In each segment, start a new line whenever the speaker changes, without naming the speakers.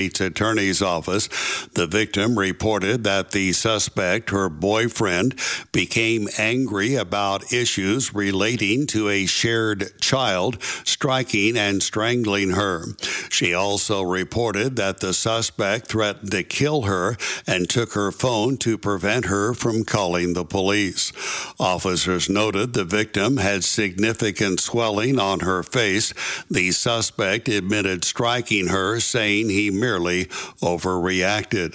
State's Attorney's Office. The victim reported that the suspect, her boyfriend, became angry about issues relating to a shared child, striking and strangling her. She also reported that the suspect threatened to kill her and took her phone to prevent her from calling the police. Officers noted the victim had significant swelling on her face. The suspect admitted striking her, saying he merely overreacted.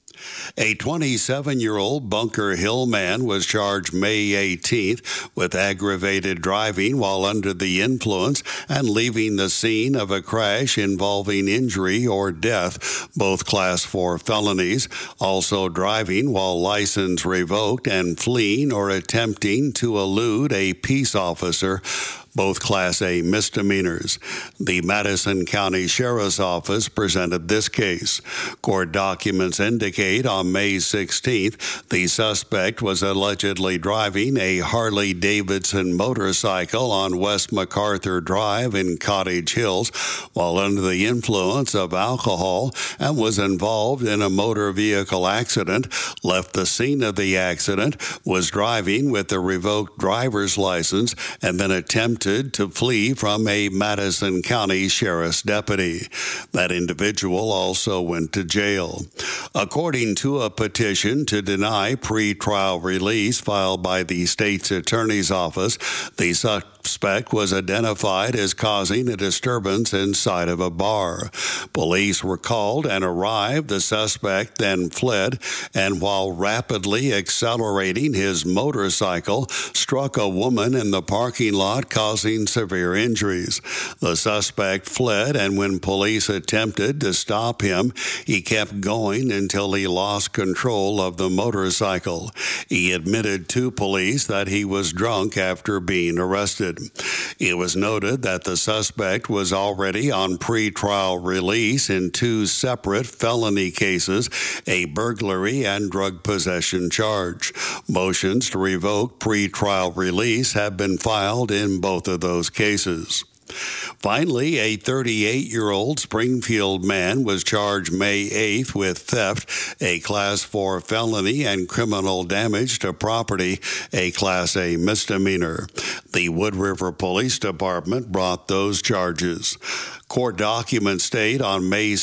A 27-year-old Bunker Hill man was charged May 18th with aggravated driving while under the influence and leaving the scene of a crash involving injury or death, both Class 4 felonies, also driving while license revoked, and fleeing or attempting to elude a peace officer, both Class A misdemeanors. The Madison County Sheriff's Office presented this case. Court documents indicate on May 16th, the suspect was allegedly driving a Harley-Davidson motorcycle on West MacArthur Drive in Cottage Hills while under the influence of alcohol and was involved in a motor vehicle accident, left the scene of the accident, was driving with a revoked driver's license, and then attempted to flee from a Madison County Sheriff's deputy. That individual also went to jail. According to a petition to deny pretrial release filed by the state's attorney's office, the suspect was identified as causing a disturbance inside of a bar. Police were called and arrived. The suspect then fled and, while rapidly accelerating his motorcycle, struck a woman in the parking lot, causing severe injuries. The suspect fled, and when police attempted to stop him, he kept going until he lost control of the motorcycle. He admitted to police that he was drunk after being arrested. It was noted that the suspect was already on pretrial release in two separate felony cases, a burglary and drug possession charge. Motions to revoke pretrial release have been filed in both of those cases. Finally, a 38-year-old Springfield man was charged May 8th with theft, a Class 4 felony, and criminal damage to property, a Class A misdemeanor. The Wood River Police Department brought those charges. Court documents state on May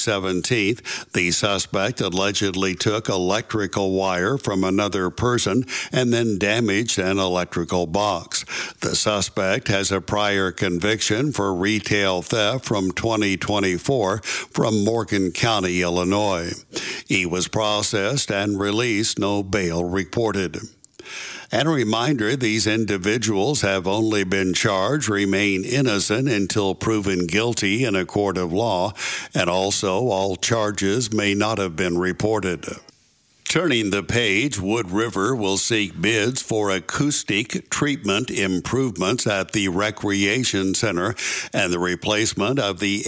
17th, the suspect allegedly took electrical wire from another person and then damaged an electrical box. The suspect has a prior conviction for retail theft from 2024 from Morgan County, Illinois. He was processed and released, no bail reported. And a reminder, these individuals have only been charged, remain innocent until proven guilty in a court of law, and also all charges may not have been reported. Turning the page, Wood River will seek bids for acoustic treatment improvements at the Recreation Center and the replacement of the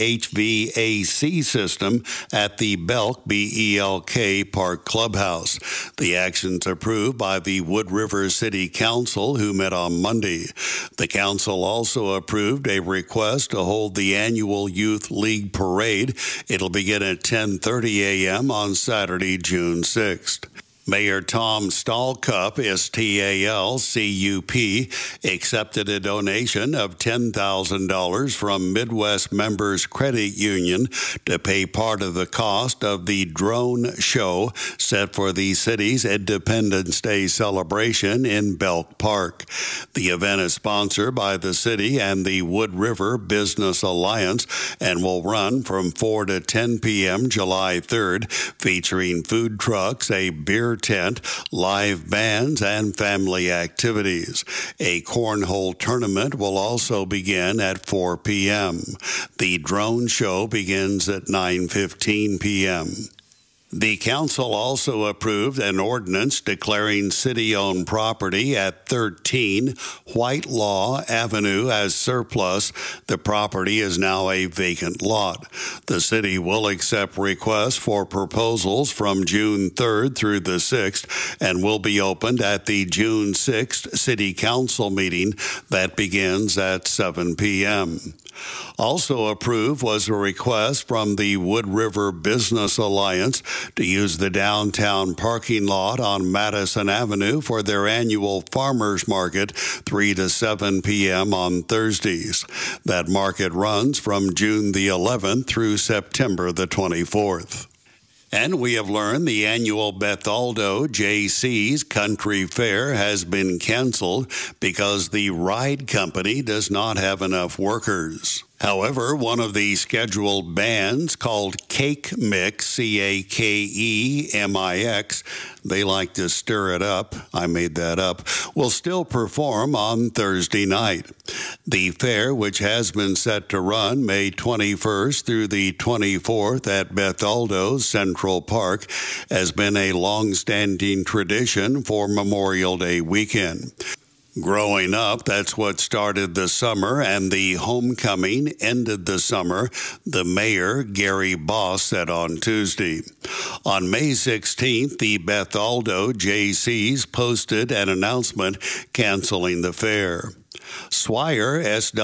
HVAC system at the Belk BELK Park Clubhouse. The actions approved by the Wood River City Council, who met on Monday. The council also approved a request to hold the annual Youth League Parade. It'll begin at 10:30 a.m. on Saturday, June 6th. Mayor Tom Stalcup, STALCUP, accepted a donation of $10,000 from Midwest Members Credit Union to pay part of the cost of the drone show set for the city's Independence Day celebration in Belk Park. The event is sponsored by the city and the Wood River Business Alliance and will run from 4 to 10 p.m. July 3rd, featuring food trucks, a beer tent, live bands, and family activities. A cornhole tournament will also begin at 4 p.m. The drone show begins at 9:15 p.m. The council also approved an ordinance declaring city-owned property at 13 Whitelaw Avenue as surplus. The property is now a vacant lot. The city will accept requests for proposals from June 3rd through the 6th and will be opened at the June 6th City Council meeting that begins at 7 p.m. Also approved was a request from the Wood River Business Alliance to use the downtown parking lot on Madison Avenue for their annual farmers market 3 to 7 p.m. on Thursdays. That market runs from June the 11th through September the 24th. And we have learned the annual Bethalto Jaycees Country Fair has been canceled because the ride company does not have enough workers. However, one of the scheduled bands called Cake Mix, Cakemix, they like to stir it up, I made that up, will still perform on Thursday night. The fair, which has been set to run May 21st through the 24th at Bethalto's Central Park, has been a long-standing tradition for Memorial Day weekend. Growing up, that's what started the summer, and the homecoming ended the summer, the mayor, Gary Boss, said on Tuesday. On May 16th, the Bethalto Jaycees posted an announcement canceling the fair. Swire,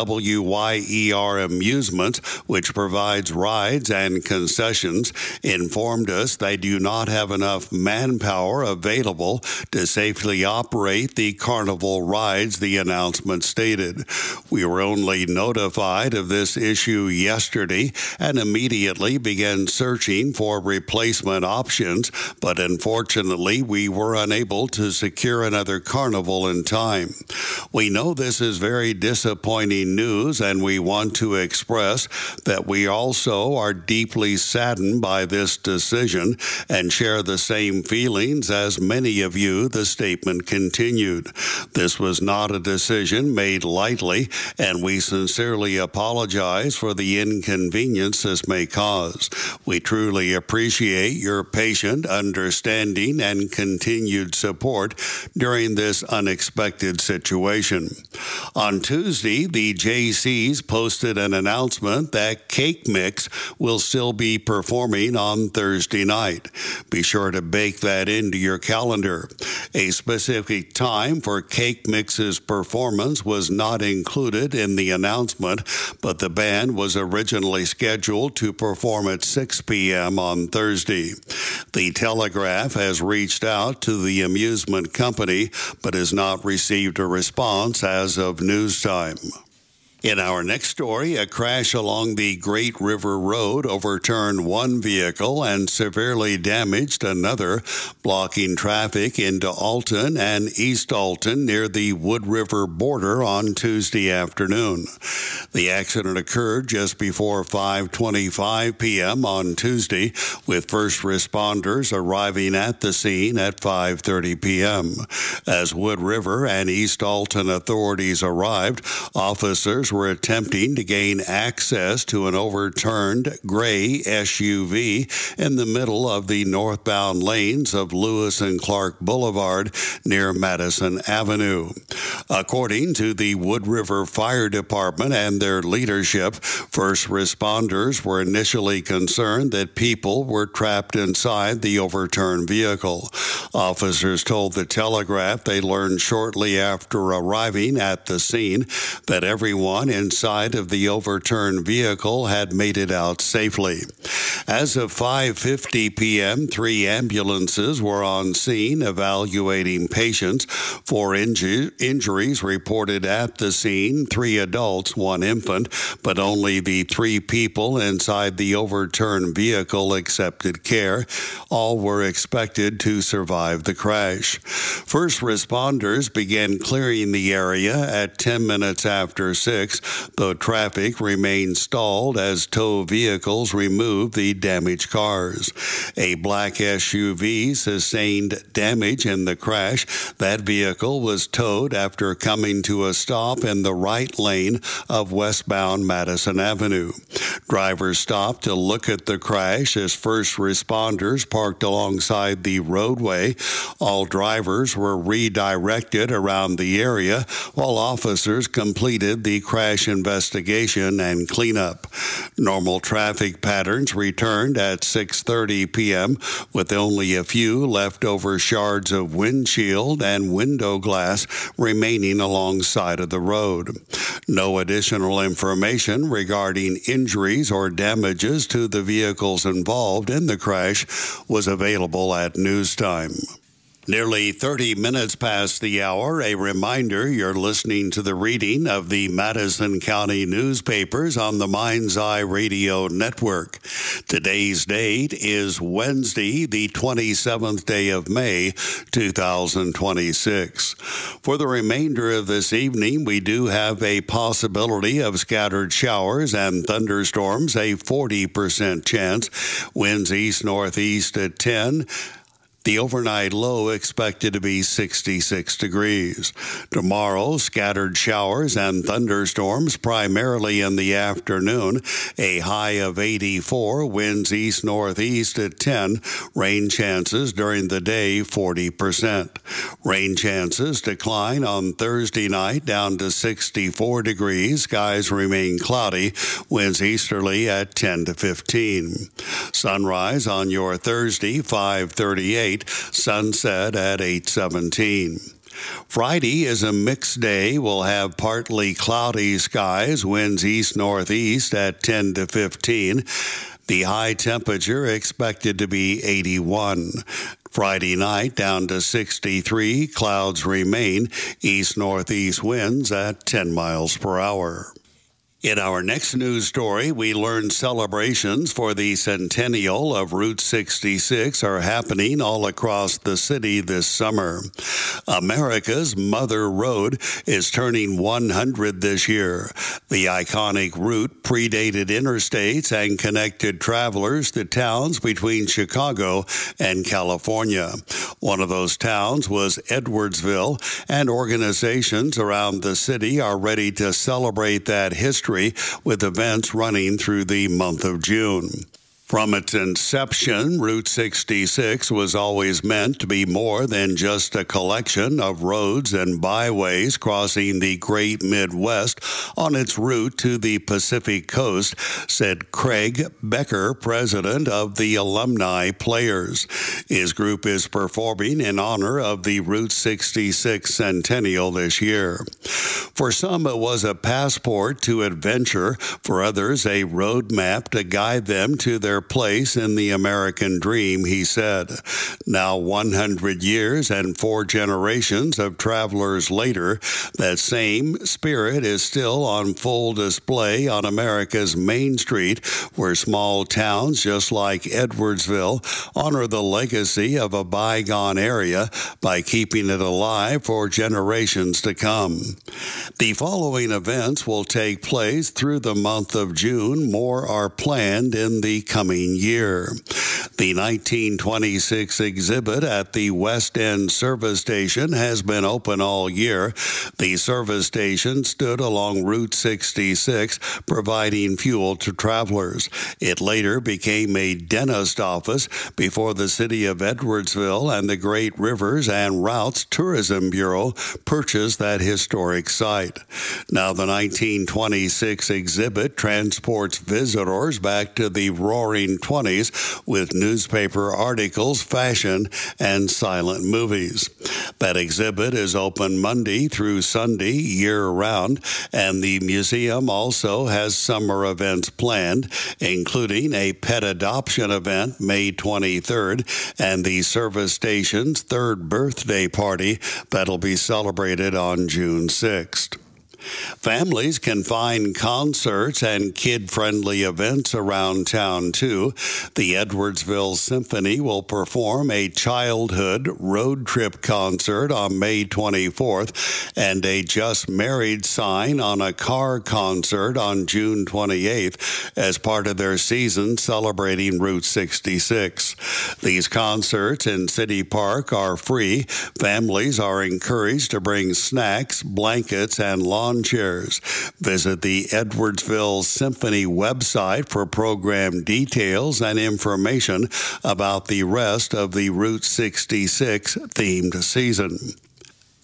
SWYER Amusements, which provides rides and concessions, informed us they do not have enough manpower available to safely operate the carnival rides, the announcement stated. We were only notified of this issue yesterday and immediately began searching for replacement options, but unfortunately we were unable to secure another carnival in time. We know this is very disappointing news, and we want to express that we also are deeply saddened by this decision and share the same feelings as many of you, the statement continued. This was not a decision made lightly, and we sincerely apologize for the inconvenience this may cause. We truly appreciate your patient understanding and continued support during this unexpected situation. On Tuesday, the Jaycees posted an announcement that Cake Mix will still be performing on Thursday night. Be sure to bake that into your calendar. A specific time for Cake Mix's performance was not included in the announcement, but the band was originally scheduled to perform at 6 p.m. on Thursday. The Telegraph has reached out to the amusement company, but has not received a response as of news time. In our next story, a crash along the Great River Road overturned one vehicle and severely damaged another, blocking traffic into Alton and East Alton near the Wood River border on Tuesday afternoon. The accident occurred just before 5:25 p.m. on Tuesday, with first responders arriving at the scene at 5:30 p.m. As Wood River and East Alton authorities arrived, officers were attempting to gain access to an overturned gray SUV in the middle of the northbound lanes of Lewis and Clark Boulevard near Madison Avenue. According to the Wood River Fire Department and their leadership, first responders were initially concerned that people were trapped inside the overturned vehicle. Officers told the Telegraph they learned shortly after arriving at the scene that everyone inside of the overturned vehicle had made it out safely. As of 5:50 p.m., 3 ambulances were on scene evaluating patients. 4 injuries reported at the scene, 3 adults, 1 infant, but only the 3 people inside the overturned vehicle accepted care. All were expected to survive the crash. First responders began clearing the area at 10 minutes after 6, though traffic remained stalled as tow vehicles removed the damaged cars. A black SUV sustained damage in the crash. That vehicle was towed after coming to a stop in the right lane of westbound Madison Avenue. Drivers stopped to look at the crash as first responders parked alongside the roadway. All drivers were redirected around the area while officers completed the crash crash investigation and cleanup. Normal traffic patterns returned at 6:30 p.m. with only a few leftover shards of windshield and window glass remaining alongside of the road. No additional information regarding injuries or damages to the vehicles involved in the crash was available at news time. Nearly 30 minutes past the hour, a reminder you're listening to the reading of the Madison County newspapers on the Mind's Eye Radio Network. Today's date is Wednesday, the 27th day of May, 2026. For the remainder of this evening, we do have a possibility of scattered showers and thunderstorms, a 40% chance, winds east-northeast at 10. The overnight low expected to be 66 degrees. Tomorrow, scattered showers and thunderstorms primarily in the afternoon. A high of 84, winds east-northeast at 10. Rain chances during the day 40%. Rain chances decline on Thursday night down to 64 degrees. Skies remain cloudy. Winds easterly at 10 to 15. Sunrise on your Thursday, 5:38. Sunset at 8:17. Friday is a mixed day. We'll have partly cloudy skies, winds east-northeast at 10 to 15. The high temperature expected to be 81. Friday night down to 63. Clouds remain. East-northeast winds at 10 miles per hour. In our next news story, we learn celebrations for the centennial of Route 66 are happening all across the city this summer. America's Mother Road is turning 100 this year. The iconic route predated interstates and connected travelers to towns between Chicago and California. One of those towns was Edwardsville, and organizations around the city are ready to celebrate that history with events running through the month of June. From its inception, Route 66 was always meant to be more than just a collection of roads and byways crossing the great Midwest on its route to the Pacific Coast, said Craig Becker, president of the Alumni Players. His group is performing in honor of the Route 66 centennial this year. For some, it was a passport to adventure. For others, a roadmap to guide them to their place in the American dream, he said. Now 100 years and 4 generations of travelers later, that same spirit is still on full display on America's Main Street, where small towns just like Edwardsville honor the legacy of a bygone area by keeping it alive for generations to come. The following events will take place through the month of June. More are planned in the coming year. The 1926 exhibit at the West End Service Station has been open all year. The service station stood along Route 66, providing fuel to travelers. It later became a dentist office before the city of Edwardsville and the Great Rivers and Routes Tourism Bureau purchased that historic site. Now the 1926 exhibit transports visitors back to the Roaring 20s with newspaper articles, fashion, and silent movies. That exhibit is open Monday through Sunday year-round, and the museum also has summer events planned, including a pet adoption event May 23rd and the service station's 3rd birthday party that'll be celebrated on June 6th. Families can find concerts and kid-friendly events around town, too. The Edwardsville Symphony will perform a childhood road trip concert on May 24th and a Just Married sign on a car concert on June 28th as part of their season celebrating Route 66. These concerts in City Park are free. Families are encouraged to bring snacks, blankets, and lawn chairs. Visit the Edwardsville Symphony website for program details and information about the rest of the Route 66 themed season.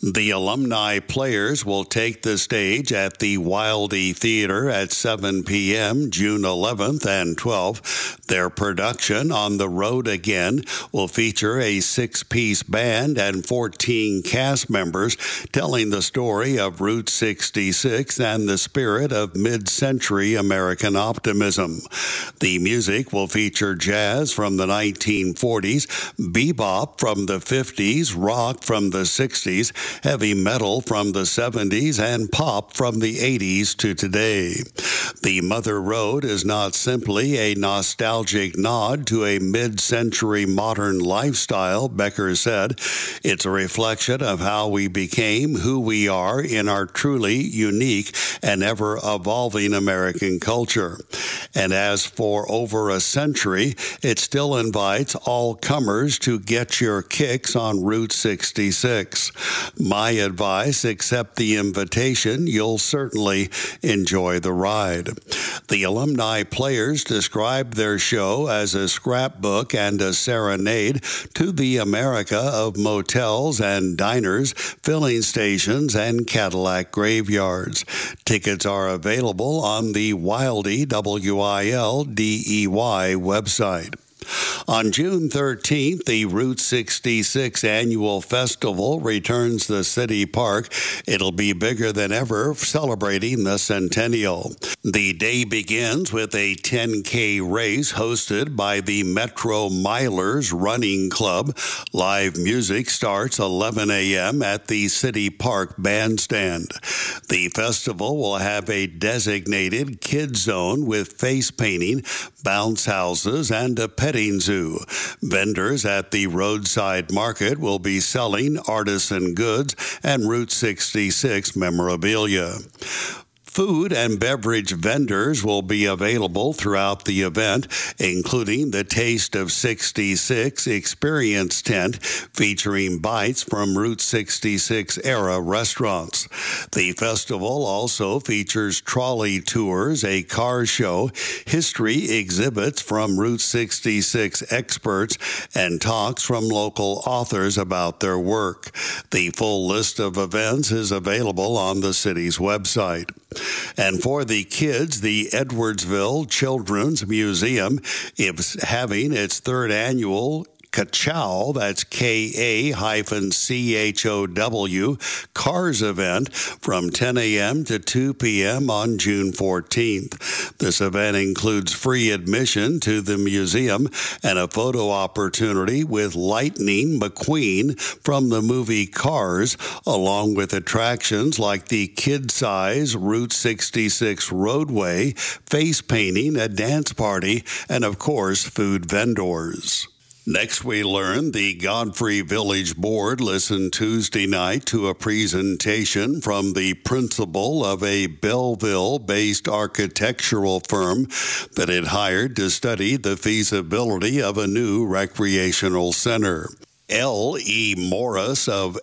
The alumni players will take the stage at the Wildey Theater at 7 p.m. June 11th and 12th. Their production, On the Road Again, will feature a 6-piece band and 14 cast members telling the story of Route 66 and the spirit of mid-century American optimism. The music will feature jazz from the 1940s, bebop from the 50s, rock from the 60s, heavy metal from the 70s, and pop from the 80s to today. The Mother Road is not simply a nostalgic nod to a mid-century modern lifestyle, Becker said. It's a reflection of how we became who we are in our truly unique and ever-evolving American culture. And as for over a century, it still invites all comers to get your kicks on Route 66. My advice, accept the invitation. You'll certainly enjoy the ride. The alumni players described their show as a scrapbook and a serenade to the America of motels and diners, filling stations, and Cadillac graveyards. Tickets are available on the Wildey, W-I-L-D-E-Y website. On June 13th, the Route 66 Annual Festival returns to City Park. It'll be bigger than ever, celebrating the centennial. The day begins with a 10K race hosted by the Metro Milers Running Club. Live music starts 11 a.m. at the City Park Bandstand. The festival will have a designated kids zone with face painting, bounce houses, and a petting zoo. Vendors at the roadside market will be selling artisan goods and Route 66 memorabilia. Food and beverage vendors will be available throughout the event, including the Taste of 66 Experience tent featuring bites from Route 66 era restaurants. The festival also features trolley tours, a car show, history exhibits from Route 66 experts, and talks from local authors about their work. The full list of events is available on the city's website. And for the kids, the Edwardsville Children's Museum is having its third annual KACHOW, that's K-A-CHOW, Cars event from 10 a.m. to 2 p.m. on June 14th. This event includes free admission to the museum and a photo opportunity with Lightning McQueen from the movie Cars, along with attractions like the kid-size Route 66 roadway, face painting, a dance party, and, of course, food vendors. Next, we learn the Godfrey Village Board listened Tuesday night to a presentation from the principal of a Belleville-based architectural firm that it hired to study the feasibility of a new recreational center. L.E. Morris of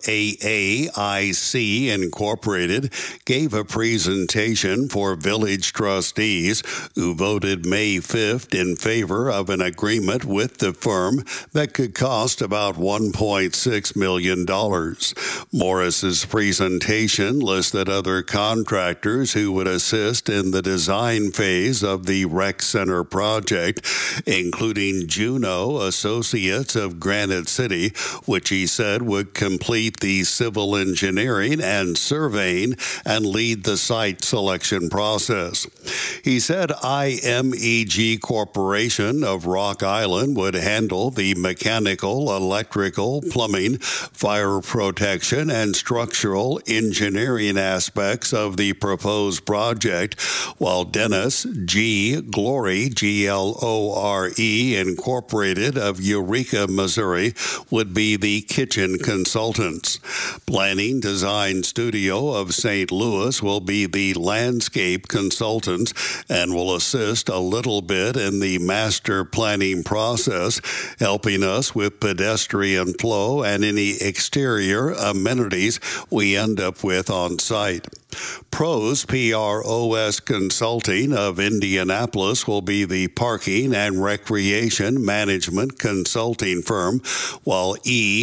AAIC Incorporated gave a presentation for village trustees who voted May 5th in favor of an agreement with the firm that could cost about $1.6 million. Morris's presentation listed other contractors who would assist in the design phase of the rec center project, including Juno Associates of Granite City, which he said would complete the civil engineering and surveying and lead the site selection process. He said IMEG Corporation of Rock Island would handle the mechanical, electrical, plumbing, fire protection, and structural engineering aspects of the proposed project, while Dennis G. Glory, Glore Incorporated of Eureka, Missouri, would be the kitchen consultants. Planning Design Studio of St. Louis will be the landscape consultants and will assist a little bit in the master planning process, helping us with pedestrian flow and any exterior amenities we end up with on site. PROS, P-R-O-S Consulting of Indianapolis will be the parking and recreation management consulting firm, while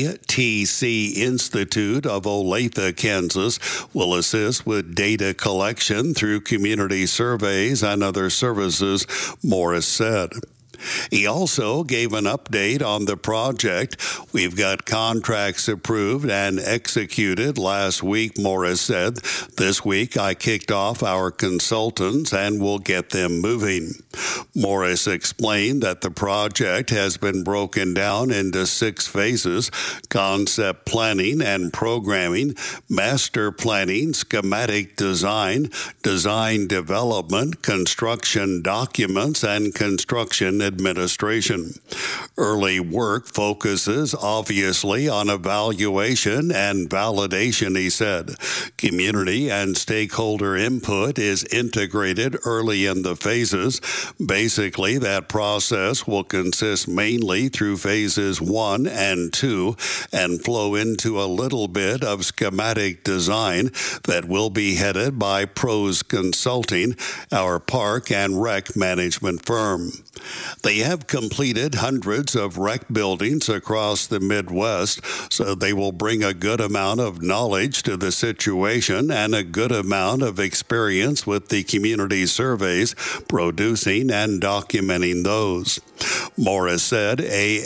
ETC Institute of Olathe, Kansas, will assist with data collection through community surveys and other services, Morris said. He also gave an update on the project. We've got contracts approved and executed last week, Morris said. This week I kicked off our consultants and will get them moving. Morris explained that the project has been broken down into 6 phases: concept planning and programming, master planning, schematic design, design development, construction documents, and construction administration. Early work focuses obviously on evaluation and validation, he said. Community and stakeholder input is integrated early in the phases. Basically, that process will consist mainly through phases 1 and 2 and flow into a little bit of schematic design that will be headed by PROS Consulting, our park and rec management firm. They have completed hundreds of rec buildings across the Midwest, so they will bring a good amount of knowledge to the situation and a good amount of experience with the community surveys, producing and documenting those. Morris said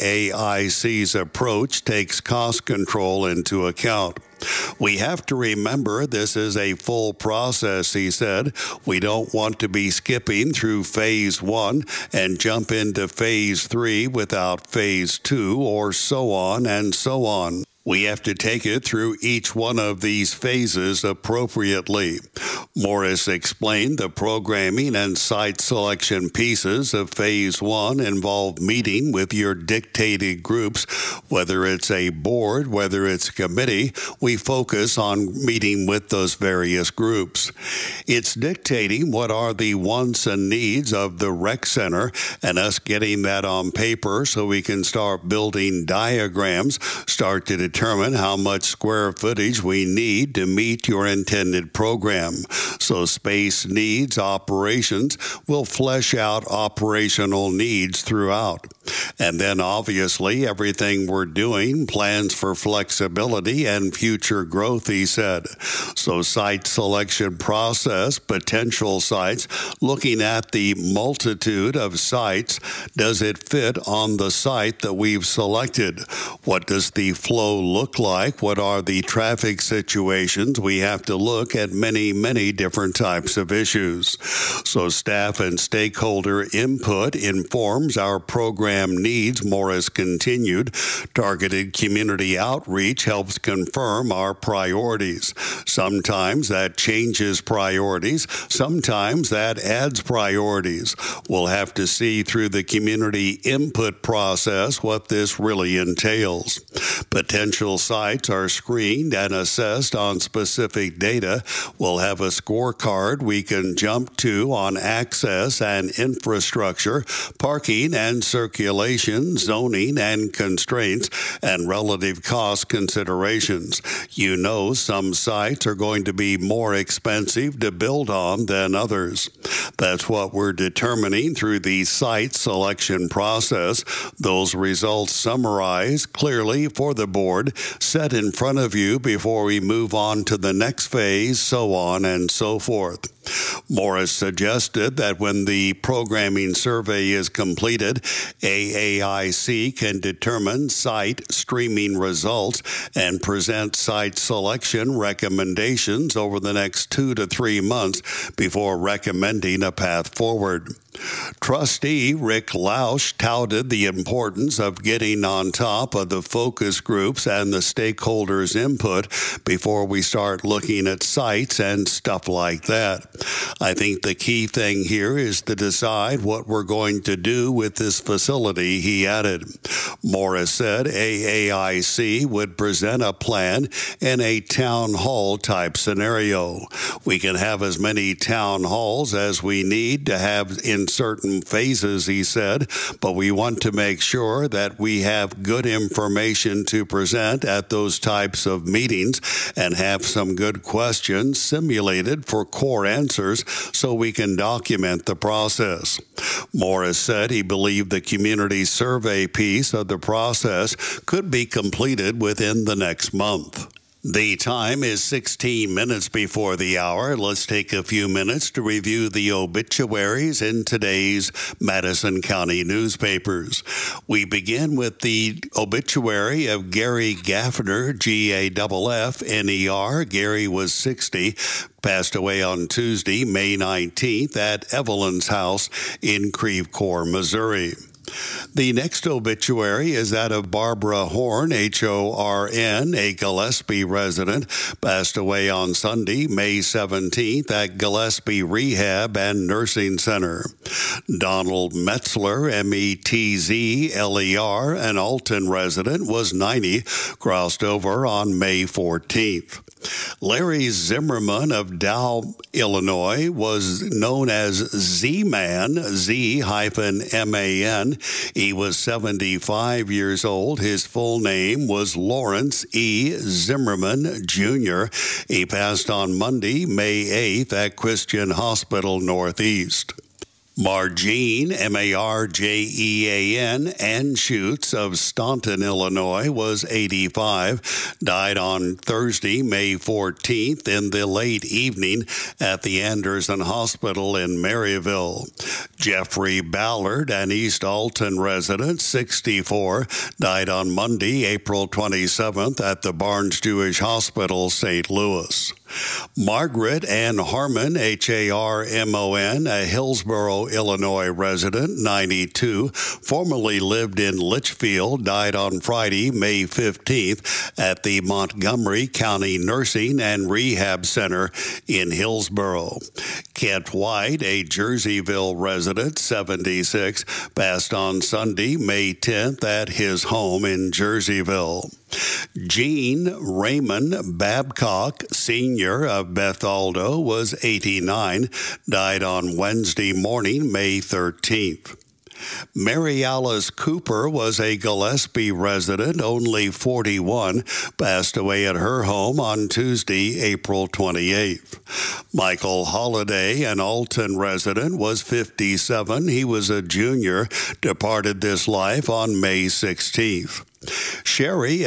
AAIC's approach takes cost control into account. We have to remember this is a full process, he said. We don't want to be skipping through phase 1 and jump into phase 3 without phase 2, or so on and so on. We have to take it through each one of these phases appropriately. Morris explained the programming and site selection pieces of Phase 1 involve meeting with your dictated groups. Whether it's a board, whether it's a committee, we focus on meeting with those various groups. It's dictating what are the wants and needs of the rec center and us getting that on paper so we can start building diagrams, start to determine how much square footage we need to meet your intended program. So space needs, operations will flesh out operational needs throughout. And then obviously everything we're doing plans for flexibility and future growth, he said. So site selection process, potential sites, looking at the multitude of sites, does it fit on the site that we've selected? What does the flow look like? What are the traffic situations? We have to look at many different types of issues. So staff and stakeholder input informs our program needs, Morris continued. Targeted community outreach helps confirm our priorities. Sometimes that changes priorities. Sometimes that adds priorities. We'll have to see through the community input process what this really entails. Potential sites are screened and assessed on specific data. We'll have a scorecard we can jump to on access and infrastructure, parking and circulation, zoning and constraints, and relative cost considerations. You know, some sites are going to be more expensive to build on than others. That's what we're determining through the site selection process. Those results summarized clearly for the board, set in front of you before we move on to the next phase, so on and so forth. Morris suggested that when the programming survey is completed, AAIC can determine site streaming results and present site selection recommendations over the next 2 to 3 months before recommending a path forward. Trustee Rick Lausch touted the importance of getting on top of the focus groups and the stakeholders' input before we start looking at sites and stuff like that. I think the key thing here is to decide what we're going to do with this facility, he added. Morris said AAIC would present a plan in a town hall type scenario. We can have as many town halls as we need to have in certain phases, he said, but we want to make sure that we have good information to present present at those types of meetings and have some good questions simulated for core answers so we can document the process. Morris said he believed the community survey piece of the process could be completed within the next month. The time is 16 minutes before the hour. Let's take a few minutes to review the obituaries in today's Madison County newspapers. We begin with the obituary of Gary Gaffner, Gaffner. Gary was 60, passed away on Tuesday, May 19th at Evelyn's house in Creve Coeur, Missouri. The next obituary is that of Barbara Horn, Horn, a Gillespie resident, passed away on Sunday, May 17th at Gillespie Rehab and Nursing Center. Donald Metzler, Metzler, an Alton resident, was 90, crossed over on May 14th. Larry Zimmerman of Dow, Illinois, was known as Z-Man, Z-M-A-N. He was 75 years old. His full name was Lawrence E. Zimmerman, Jr. He passed on Monday, May 8th at Christian Hospital Northeast. Marjean, Marjean, Anschutz of Staunton, Illinois, was 85, died on Thursday, May 14th in the late evening at the Anderson Hospital in Maryville. Jeffrey Ballard, an East Alton resident, 64, died on Monday, April 27th at the Barnes Jewish Hospital, St. Louis. Margaret Ann Harmon, Harmon, a Hillsboro, Illinois resident, 92, formerly lived in Litchfield, died on Friday, May 15th at the Montgomery County Nursing and Rehab Center in Hillsboro. Kent White, a Jerseyville resident, 76, passed on Sunday, May 10th at his home in Jerseyville. Gene Raymond Babcock, Sr. of Bethaldo, was 89, died on Wednesday morning, May 13th. Mary Alice Cooper was a Gillespie resident, only 41, passed away at her home on Tuesday, April 28th. Michael Holliday, an Alton resident, was 57. He was a junior, departed this life on May 16th. Sherry,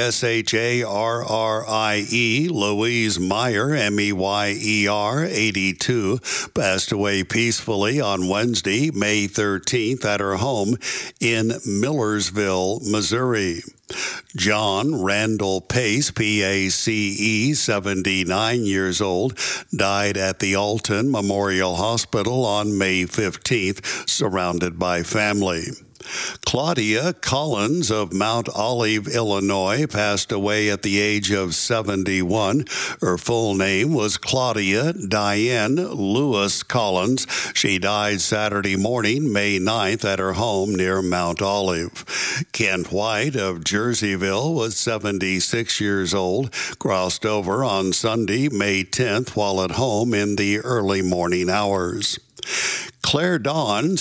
Sharrie, Louise Meyer, Meyer, 82, passed away peacefully on Wednesday, May 13th at her home in Millersville, Missouri. John Randall Pace, Pace, 79 years old, died at the Alton Memorial Hospital on May 15th, surrounded by family. Claudia Collins of Mount Olive, Illinois, passed away at the age of 71. Her full name was Claudia Diane Lewis Collins. She died Saturday morning, May 9th, at her home near Mount Olive. Kent White of Jerseyville was 76 years old, crossed over on Sunday, May 10th, while at home in the early morning hours. Claire Dawn,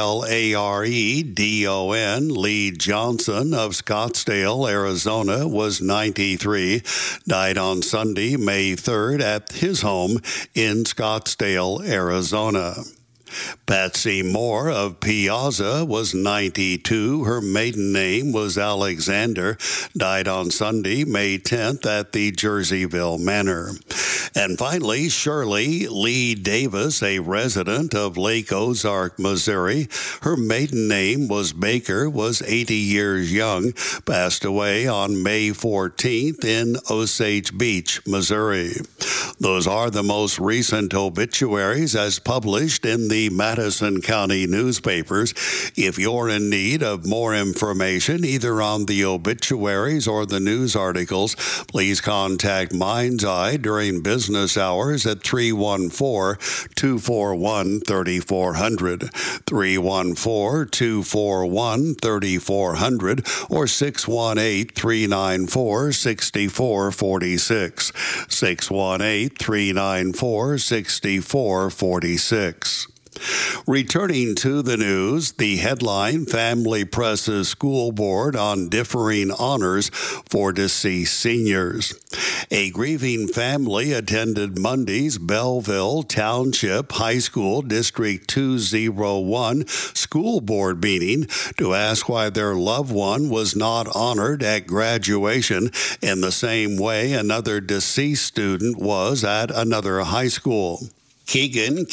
Claredon, Lee Johnson of Scottsdale, Arizona, was 93, died on Sunday, May 3rd, at his home in Scottsdale, Arizona. Patsy Moore of Piazza was 92. Her maiden name was Alexander, died on Sunday, May 10th at the Jerseyville Manor. And finally, Shirley Lee Davis, a resident of Lake Ozark, Missouri. Her maiden name was Baker, was 80 years young, passed away on May 14th in Osage Beach, Missouri. Those are the most recent obituaries as published in the Madison County newspapers. If you're in need of more information, either on the obituaries or the news articles, please contact Mind's Eye during business hours at 314-241-3400, 314-241-3400, or 618-394-6446, 618-394-6446. Returning to the news, the headline, Family presses school board on differing honors for deceased seniors. A grieving family attended Monday's Belleville Township High School District 201 school board meeting to ask why their loved one was not honored at graduation in the same way another deceased student was at another high school. Keegan,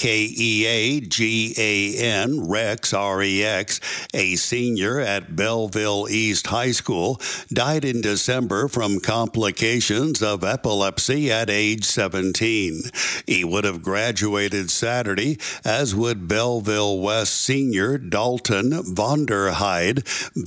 Keagan, Rex, Rex, a senior at Belleville East High School, died in December from complications of epilepsy at age 17. He would have graduated Saturday, as would Belleville West senior Dalton Vonderheide,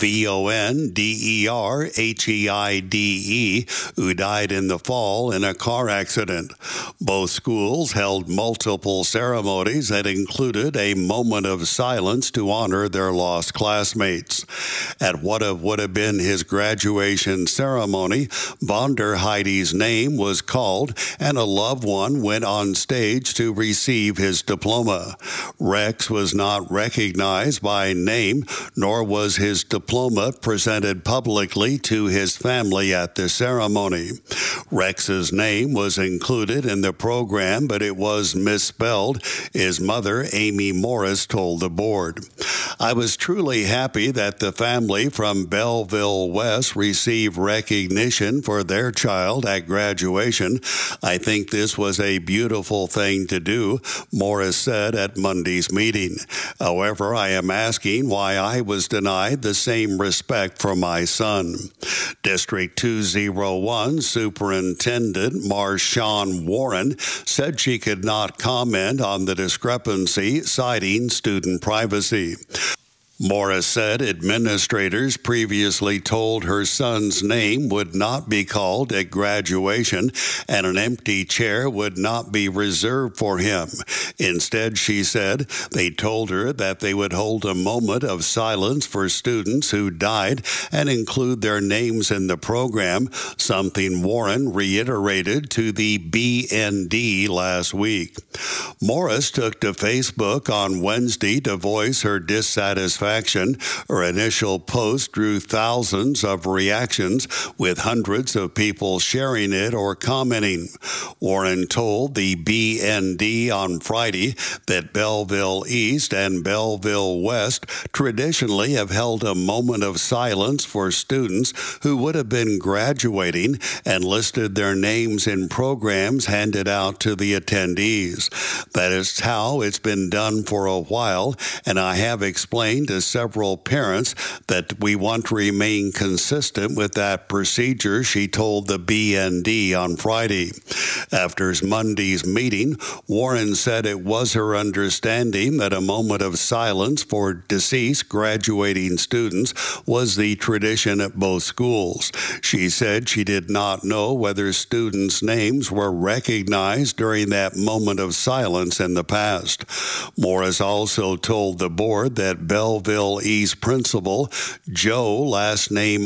Vonderheide, who died in the fall in a car accident. Both schools held multiple ceremonies that included a moment of silence to honor their lost classmates. At what would have been his graduation ceremony, Vonderheide's name was called and a loved one went on stage to receive his diploma. Rex was not recognized by name, nor was his diploma presented publicly to his family at the ceremony. Rex's name was included in the program, but it was misspelled, his mother, Amy Morris, told the board. I was truly happy that the family from Belleville West received recognition for their child at graduation. I think this was a beautiful thing to do, Morris said at Monday's meeting. However, I am asking why I was denied the same respect for my son. District 201 Superintendent Marshawn Warren said she could not comment on the discrepancy, citing student privacy. Morris said administrators previously told her son's name would not be called at graduation and an empty chair would not be reserved for him. Instead, she said, they told her that they would hold a moment of silence for students who died and include their names in the program, something Warren reiterated to the BND last week. Morris took to Facebook on Wednesday to voice her dissatisfaction. Her initial post drew thousands of reactions, with hundreds of people sharing it or commenting. Warren told the BND on Friday that Belleville East and Belleville West traditionally have held a moment of silence for students who would have been graduating and listed their names in programs handed out to the attendees. That is how it's been done for a while, and I have explained to several parents that we want to remain consistent with that procedure, she told the BND on Friday. After Monday's meeting, Warren said it was her understanding that a moment of silence for deceased graduating students was the tradition at both schools. She said she did not know whether students' names were recognized during that moment of silence in the past. Morris also told the board that Belleville East principal Joe, last name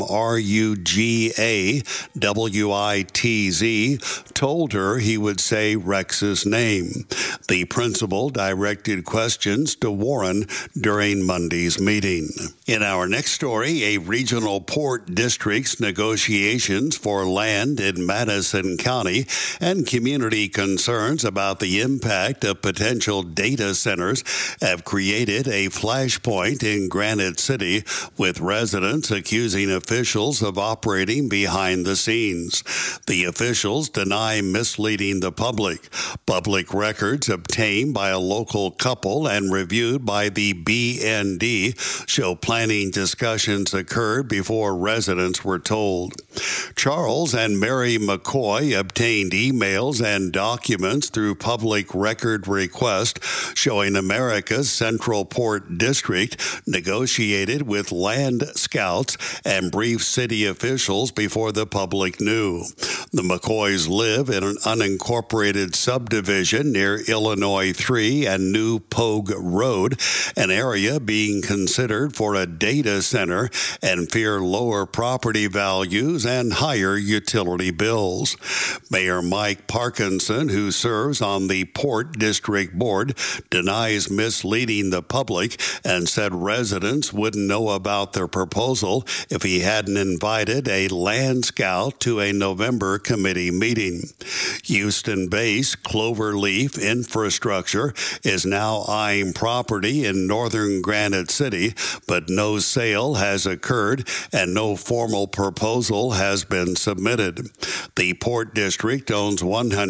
Rugawitz, told her he would say Rex's name. The principal directed questions to Warren during Monday's meeting. In our next story, a regional port district's negotiations for land in Madison County and community concerns about the impact of potential data centers have created a flashpoint in Granite City, with residents accusing officials of operating behind the scenes. The officials deny misleading the public. Public records obtained by a local couple and reviewed by the BND show planning discussions occurred before residents were told. Charles and Mary McCoy obtained emails and documents through public record request showing America's Central Port District negotiated with land scouts and briefed city officials before the public knew. The McCoys live in an unincorporated subdivision near Illinois 3 and New Pogue Road, an area being considered for a data center, and fear lower property values and higher utility bills. Mayor Mike Parkinson, who serves on the Port District Board, denies misleading the public and said residents wouldn't know about their proposal if he hadn't invited a land scout to a November committee meeting. Houston-based Cloverleaf Infrastructure is now eyeing property in northern Granite City, but no sale has occurred and no formal proposal has been submitted. The Port District owns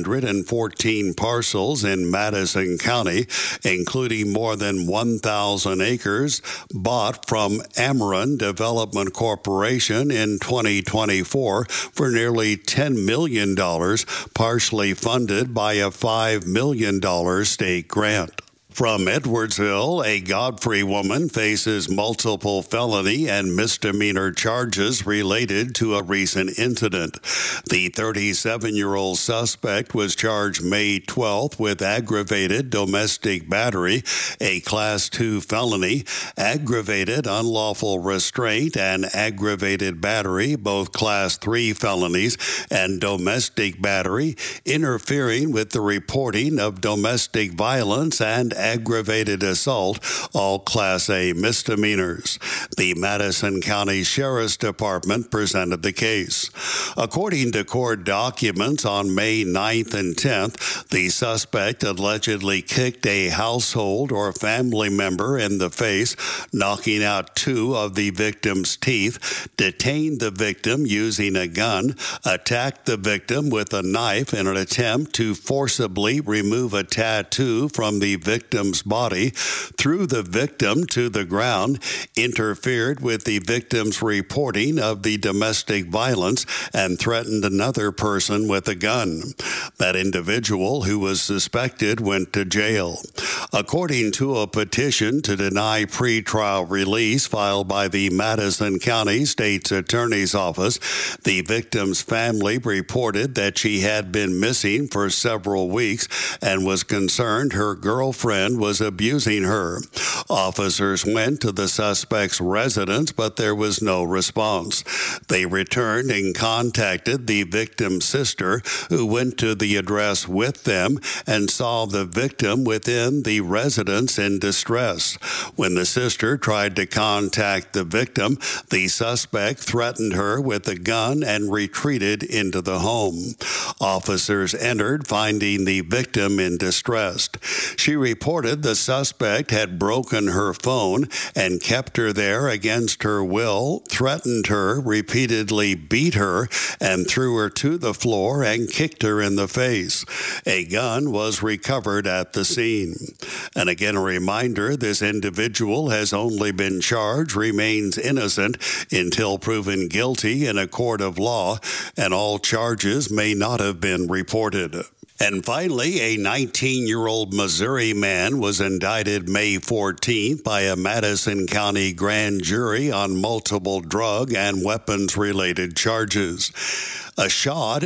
114 parcels in Madison County, including more than 1,000 acres bought from Ameren Development Corporation in 2024 for nearly $10 million, partially funded by a $5 million state grant. From Edwardsville, a Godfrey woman faces multiple felony and misdemeanor charges related to a recent incident. The 37-year-old suspect was charged May 12th with aggravated domestic battery, a Class 2 felony, aggravated unlawful restraint, and aggravated battery, both Class 3 felonies, and domestic battery, interfering with the reporting of domestic violence and aggravated assault, all Class A misdemeanors. The Madison County Sheriff's Department presented the case. According to court documents, on May 9th and 10th, the suspect allegedly kicked a household or family member in the face, knocking out 2 of the victim's teeth, detained the victim using a gun, attacked the victim with a knife in an attempt to forcibly remove a tattoo from the victim's body, threw the victim to the ground, interfered with the victim's reporting of the domestic violence, and threatened another person with a gun. That individual who was suspected went to jail. According to a petition to deny pretrial release filed by the Madison County State's Attorney's Office, the victim's family reported that she had been missing for several weeks and was concerned her girlfriend was abusing her. Officers went to the suspect's residence, but there was no response. They returned and contacted the victim's sister, who went to the address with them and saw the victim within the residence in distress. When the sister tried to contact the victim, the suspect threatened her with a gun and retreated into the home. Officers entered, finding the victim in distress. She reported the suspect had broken her phone and kept her there against her will, threatened her, repeatedly beat her, and threw her to the floor and kicked her in the face. A gun was recovered at the scene. And again, a reminder, this individual has only been charged, remains innocent until proven guilty in a court of law, and all charges may not have been reported. And finally, a 19-year-old Missouri man was indicted May 14th by a Madison County grand jury on multiple drug and weapons-related charges. Ashad,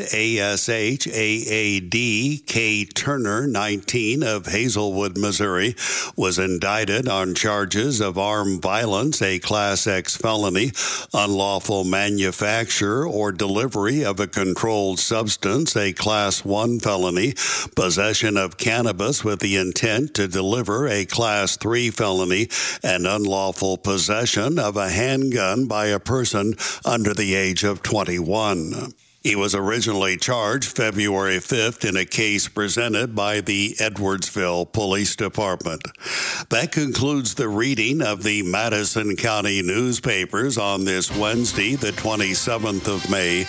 A-S-H-A-A-D, K. Turner, 19, of Hazelwood, Missouri, was indicted on charges of armed violence, a Class X felony, unlawful manufacture or delivery of a controlled substance, a Class 1 felony, possession of cannabis with the intent to deliver, a Class 3 felony, and unlawful possession of a handgun by a person under the age of 21. He was originally charged February 5th in a case presented by the Edwardsville Police Department. That concludes the reading of the Madison County newspapers on this Wednesday, the 27th of May,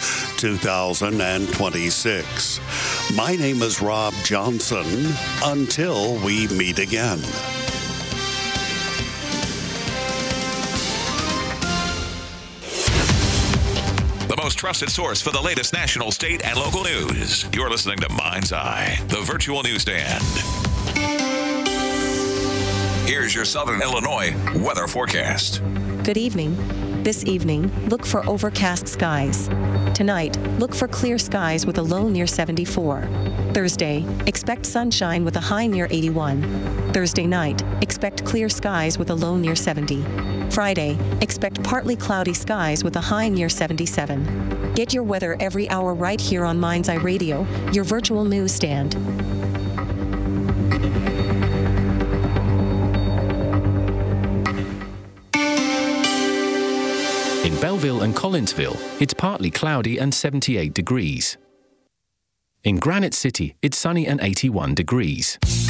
2026. My name is Rob Johnson. Until we meet again.
The most trusted source for the latest national, state, and local news. You're listening to Mind's Eye, the virtual newsstand. Here's your Southern Illinois weather forecast.
Good evening. This evening, look for overcast skies. Tonight, look for clear skies with a low near 74. Thursday, expect sunshine with a high near 81. Thursday night, expect clear skies with a low near 70. Friday, expect partly cloudy skies with a high near 77. Get your weather every hour right here on Mind's Eye Radio, your virtual newsstand.
In Belleville and Collinsville, it's partly cloudy and 78 degrees. In Granite City, it's sunny and 81 degrees.